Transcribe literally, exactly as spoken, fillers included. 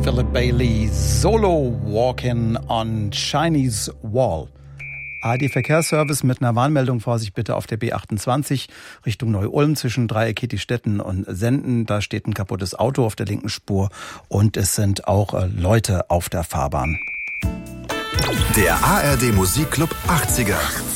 Philip Bailey, Solo Walking on Chinese Wall. A R D-Verkehrsservice mit einer Warnmeldung, Vorsicht bitte auf der B achtundzwanzig Richtung Neu-Ulm zwischen Dreieck-Kittistetten und Senden. Da steht ein kaputtes Auto auf der linken Spur und es sind auch äh, Leute auf der Fahrbahn. Der A R D Musikclub achtziger.